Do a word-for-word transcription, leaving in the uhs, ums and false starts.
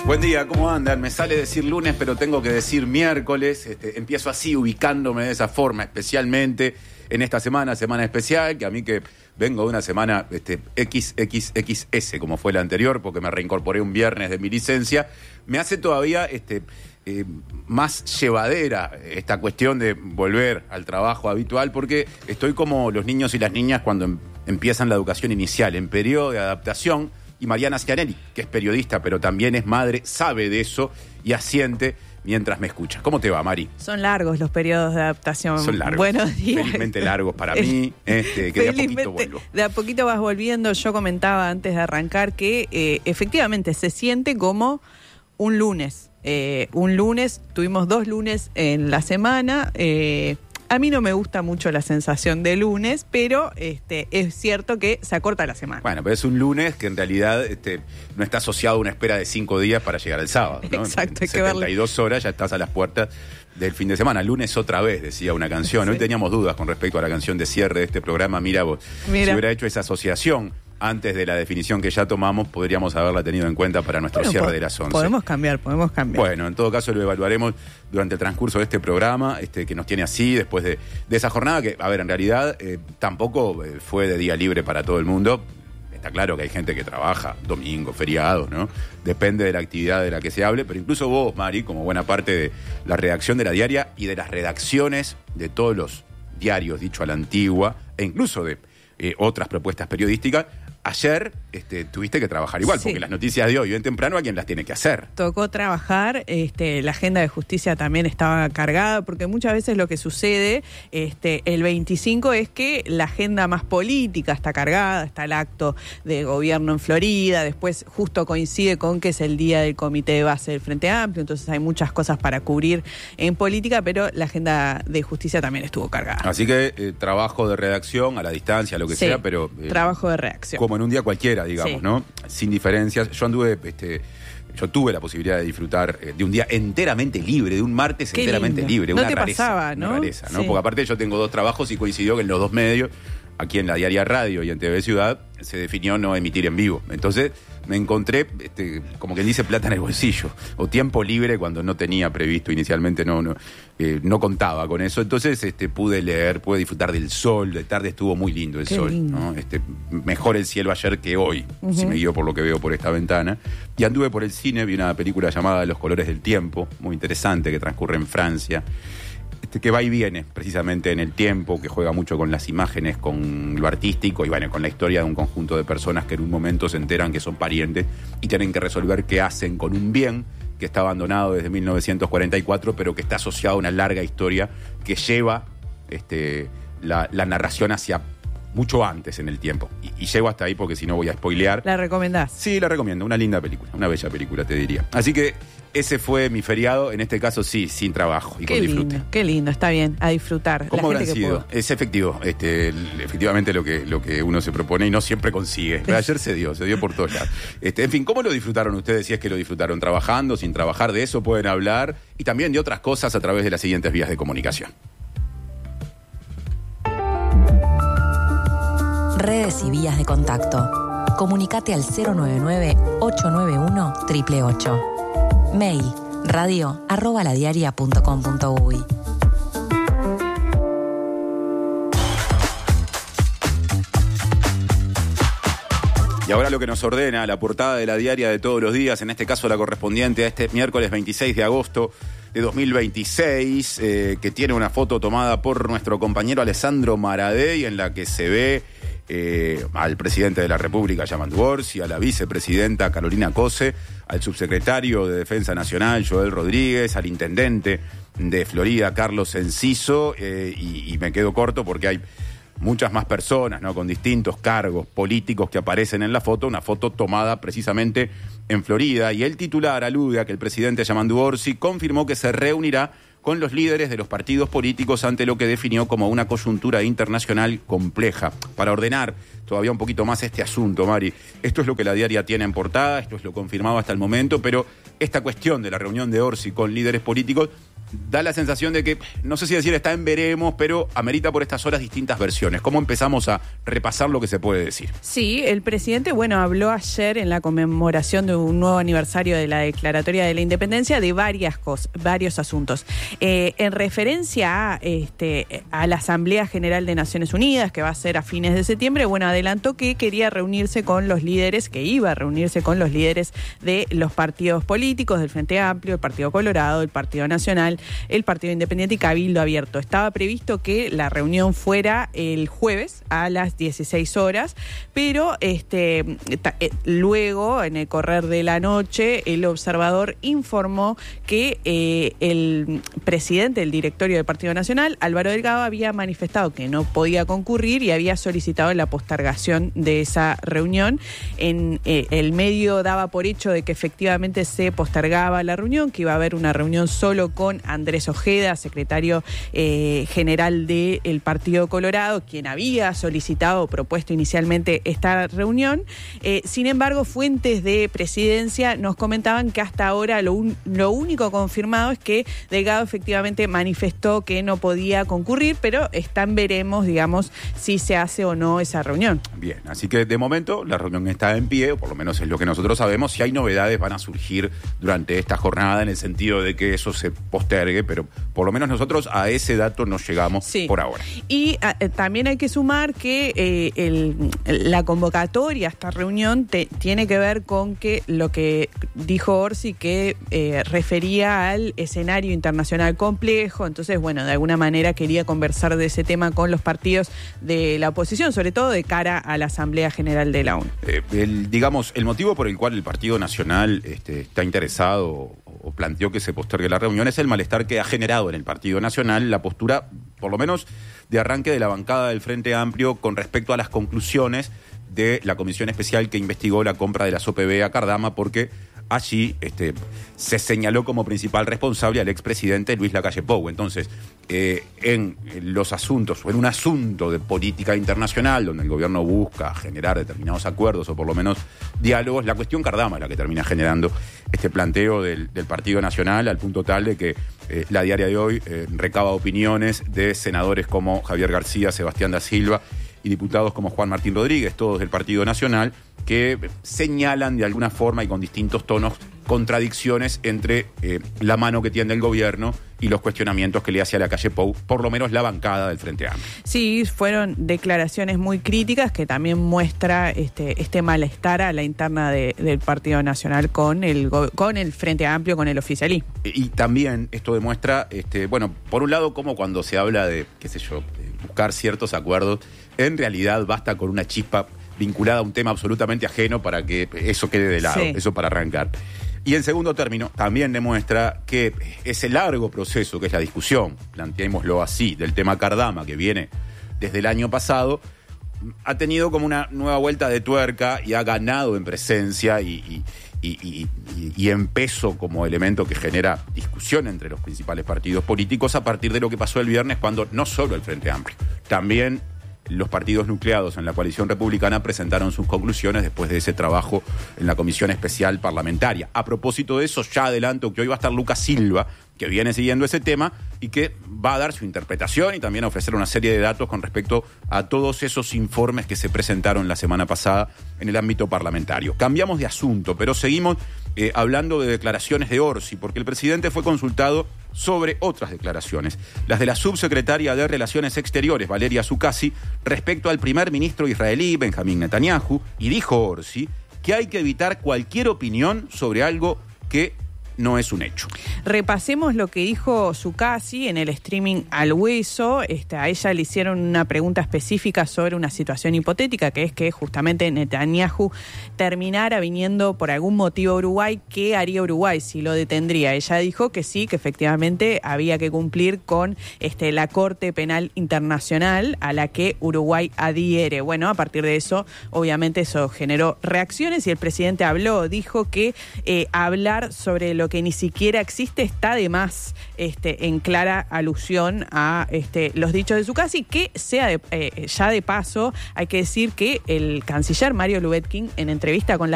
Buen día, ¿cómo andan? Me sale decir lunes, pero tengo que decir miércoles. Este, empiezo así, ubicándome de esa forma, especialmente en esta semana, semana especial, que a mí que vengo de una semana este, equis equis equis ese, como fue la anterior, porque me reincorporé un viernes de mi licencia, me hace todavía este, eh, más llevadera esta cuestión de volver al trabajo habitual, porque estoy como los niños y las niñas cuando em- empiezan la educación inicial, en periodo de adaptación. Y Mariana Schianelli, que es periodista, pero también es madre, sabe de eso y asiente mientras me escucha. ¿Cómo te va, Mari? Son largos los periodos de adaptación. Son largos. Buenos días. Felizmente largos para mí, este, que de a poquito vuelvo. De a poquito vas volviendo. Yo comentaba antes de arrancar que eh, efectivamente se siente como un lunes. Eh, un lunes, tuvimos dos lunes en la semana. Eh, A mí no me gusta mucho la sensación de lunes, pero este, es cierto que se acorta la semana. Bueno, pero es un lunes que en realidad este, no está asociado a una espera de cinco días para llegar al sábado, ¿no? Exacto, hay que verle. setenta y dos horas ya estás a las puertas del fin de semana. Lunes otra vez, decía una canción. Sí. Hoy teníamos dudas con respecto a la canción de cierre de este programa. Mira vos, Mira. si hubiera hecho esa asociación antes de la definición que ya tomamos, podríamos haberla tenido en cuenta para nuestro bueno, cierre de las once. Podemos cambiar, podemos cambiar. Bueno, en todo caso lo evaluaremos durante el transcurso de este programa, este que nos tiene así, después de, de esa jornada que, a ver, en realidad eh, tampoco eh, fue de día libre para todo el mundo. Está claro que hay gente que trabaja domingo, feriados, ¿no? Depende de la actividad de la que se hable, pero incluso vos, Mari, como buena parte de la redacción de La Diaria y de las redacciones de todos los diarios, dicho a la antigua, e incluso de eh, otras propuestas periodísticas, ayer este, tuviste que trabajar igual, sí. Porque las noticias de hoy, bien temprano, ¿a quién las tiene que hacer? Tocó trabajar, este, la agenda de justicia también estaba cargada, porque muchas veces lo que sucede este, el veinticinco es que la agenda más política está cargada, está el acto de gobierno en Florida, después justo coincide con que es el día del comité de base del Frente Amplio, entonces hay muchas cosas para cubrir en política, pero la agenda de justicia también estuvo cargada. Así que eh, trabajo de redacción a la distancia, lo que sí, sea, pero... Eh, trabajo de redacción. Como en un día cualquiera, digamos, sí. ¿no? Sin diferencias. Yo anduve, este, yo tuve la posibilidad de disfrutar eh, de un día enteramente libre, de un martes Qué enteramente lindo. libre. No una te rareza, pasaba, ¿no? Una rareza, ¿no? Sí. Porque aparte yo tengo dos trabajos y coincidió que en los dos medios, aquí en La Diaria Radio y en T V Ciudad, se definió no emitir en vivo. Entonces me encontré, este, como quien dice, plata en el bolsillo, o tiempo libre cuando no tenía previsto inicialmente, no no, eh, no contaba con eso. Entonces este, pude leer, pude disfrutar del sol, de tarde estuvo muy lindo el Qué sol, lindo. ¿no? Este, mejor el cielo ayer que hoy, uh-huh. si me guío por lo que veo por esta ventana. Y anduve por el cine, vi una película llamada Los colores del tiempo, muy interesante, que transcurre en Francia. Este, que va y viene precisamente en el tiempo, que juega mucho con las imágenes, con lo artístico y bueno, con la historia de un conjunto de personas que en un momento se enteran que son parientes y tienen que resolver qué hacen con un bien que está abandonado desde mil novecientos cuarenta y cuatro, pero que está asociado a una larga historia que lleva este, la, la narración hacia mucho antes en el tiempo. Y, y llego hasta ahí porque si no voy a spoilear. ¿La recomendás? Sí, la recomiendo. Una linda película, una bella película, te diría. Así que ese fue mi feriado, en este caso sí, sin trabajo y qué con lindo, disfrute. Qué lindo, está bien, a disfrutar. ¿Cómo la habrán gente sido? Es efectivo, este, efectivamente lo que, lo que uno se propone y no siempre consigue. Pero ayer se dio, se dio por todos lados. Este, en fin, ¿cómo lo disfrutaron ustedes? Si es que lo disfrutaron trabajando, sin trabajar, de eso pueden hablar y también de otras cosas a través de las siguientes vías de comunicación. Redes y vías de contacto. Comunicate al cero nueve nueve, ocho nueve uno, ocho ocho ocho. Mail radio arroba ladiaria punto com punto uy. Y ahora lo que nos ordena la portada de La Diaria de todos los días, en este caso la correspondiente a este miércoles veintiséis de agosto de dos mil veintiséis, eh, que tiene una foto tomada por nuestro compañero Alessandro Maradei, en la que se ve eh, al presidente de la República, Yamandu Orsi, a la vicepresidenta Carolina Cose, al subsecretario de Defensa Nacional, Joel Rodríguez, al intendente de Florida, Carlos Enciso, eh, y, y me quedo corto porque hay muchas más personas, ¿no?, con distintos cargos políticos que aparecen en la foto, una foto tomada precisamente en Florida, y el titular alude a que el presidente Yamandu Orsi confirmó que se reunirá con los líderes de los partidos políticos ante lo que definió como una coyuntura internacional compleja. Para ordenar todavía un poquito más este asunto, Mari, esto es lo que La Diaria tiene en portada, esto es lo confirmado hasta el momento, pero esta cuestión de la reunión de Orsi con líderes políticos da la sensación de que, no sé si decir está en veremos, pero amerita por estas horas distintas versiones. ¿Cómo empezamos a repasar lo que se puede decir? Sí, el presidente, bueno, habló ayer en la conmemoración de un nuevo aniversario de la Declaratoria de la Independencia de varias cosas, varios asuntos. Eh, en referencia a, este, a la Asamblea General de Naciones Unidas, que va a ser a fines de septiembre, bueno, adelantó que quería reunirse con los líderes, que iba a reunirse con los líderes de los partidos políticos, del Frente Amplio, el Partido Colorado, el Partido Nacional, el Partido Independiente y Cabildo Abierto. Estaba previsto que la reunión fuera el jueves a las dieciséis horas, pero este, ta, eh, luego, en el correr de la noche, el observador informó que eh, el presidente del directorio del Partido Nacional, Álvaro Delgado, había manifestado que no podía concurrir y había solicitado la postergación de esa reunión. En eh, el medio daba por hecho de que efectivamente se postergaba la reunión, que iba a haber una reunión solo con Andrés Ojeda, secretario eh, general del Partido Colorado, quien había solicitado o propuesto inicialmente esta reunión. Eh, sin embargo, fuentes de presidencia nos comentaban que hasta ahora lo, un, lo único confirmado es que Delgado efectivamente manifestó que no podía concurrir, pero están veremos, digamos, si se hace o no esa reunión. Bien, así que de momento la reunión está en pie, o por lo menos es lo que nosotros sabemos. Si hay novedades van a surgir durante esta jornada en el sentido de que eso se postergue, pero por lo menos nosotros a ese dato no llegamos sí. por ahora. Y a, también hay que sumar que eh, el, la convocatoria a esta reunión te, tiene que ver con que lo que dijo Orsi, que eh, refería al escenario internacional complejo. Entonces, bueno, de alguna manera quería conversar de ese tema con los partidos de la oposición, sobre todo de cara a la Asamblea General de la ONU. Eh, el, digamos, el motivo por el cual el Partido Nacional este, está interesado o planteó que se postergue la reunión es el malestar que ha generado en el Partido Nacional la postura, por lo menos de arranque de la bancada del Frente Amplio con respecto a las conclusiones de la comisión especial que investigó la compra de las O P B a Cardama, porque allí este, se señaló como principal responsable al expresidente Luis Lacalle Pou. Entonces, eh, en los asuntos, o en un asunto de política internacional, donde el gobierno busca generar determinados acuerdos, o por lo menos diálogos, la cuestión Cardama es la que termina generando este planteo del, del Partido Nacional, al punto tal de que eh, la diaria de hoy eh, recaba opiniones de senadores como Javier García, Sebastián da Silva, y diputados como Juan Martín Rodríguez, todos del Partido Nacional, que señalan de alguna forma y con distintos tonos contradicciones entre eh, la mano que tiende el gobierno y los cuestionamientos que le hace a Lacalle Pou, por lo menos la bancada del Frente Amplio. Sí, fueron declaraciones muy críticas que también muestra este, este malestar a la interna de, del Partido Nacional con el, con el Frente Amplio, con el oficialismo. Y, y también esto demuestra, este, bueno, por un lado, como cuando se habla de, qué sé yo, de buscar ciertos acuerdos, en realidad basta con una chispa vinculada a un tema absolutamente ajeno para que eso quede de lado, sí. Eso para arrancar. Y en segundo término, también demuestra que ese largo proceso que es la discusión, planteémoslo así, del tema Cardama, que viene desde el año pasado, ha tenido como una nueva vuelta de tuerca y ha ganado en presencia y, y, y, y, y, y en peso como elemento que genera discusión entre los principales partidos políticos a partir de lo que pasó el viernes, cuando no solo el Frente Amplio, también los partidos nucleados en la coalición republicana presentaron sus conclusiones después de ese trabajo en la Comisión Especial Parlamentaria. A propósito de eso, ya adelanto que hoy va a estar Lucas Silva, que viene siguiendo ese tema y que va a dar su interpretación y también a ofrecer una serie de datos con respecto a todos esos informes que se presentaron la semana pasada en el ámbito parlamentario. Cambiamos de asunto, pero seguimos eh, hablando de declaraciones de Orsi, porque el presidente fue consultado sobre otras declaraciones, las de la subsecretaria de Relaciones Exteriores, Valeria Zuccasi, respecto al primer ministro israelí, Benjamín Netanyahu, y dijo Orsi que hay que evitar cualquier opinión sobre algo que no es un hecho. Repasemos lo que dijo Zuccasi en el streaming Al Hueso. Este, a ella le hicieron una pregunta específica sobre una situación hipotética, que es que justamente Netanyahu terminara viniendo por algún motivo a Uruguay. ¿Qué haría Uruguay si lo detendría? Ella dijo que sí, que efectivamente había que cumplir con este, la Corte Penal Internacional a la que Uruguay adhiere. Bueno, a partir de eso, obviamente eso generó reacciones y el presidente habló, dijo que eh, hablar sobre lo que ni siquiera existe está de más, este, en clara alusión a este, los dichos de Zuccasi, que sea de, eh, ya de paso, hay que decir que el canciller Mario Lubetkin, en entrevista con la